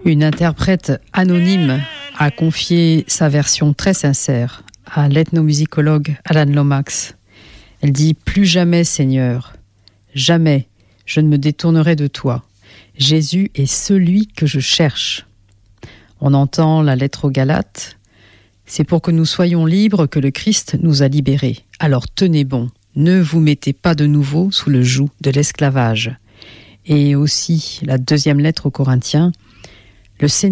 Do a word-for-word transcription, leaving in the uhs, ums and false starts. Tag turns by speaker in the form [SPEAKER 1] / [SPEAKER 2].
[SPEAKER 1] Une interprète anonyme a confié sa version très sincère à l'ethnomusicologue Alan Lomax. Elle dit « Plus jamais, Seigneur, jamais je ne me détournerai de toi. Jésus est celui que je cherche. » On entend la lettre aux Galates. C'est pour que nous soyons libres que le Christ nous a libérés. Alors tenez bon, ne vous mettez pas de nouveau sous le joug de l'esclavage. Et aussi la deuxième lettre aux Corinthiens. Le Seigneur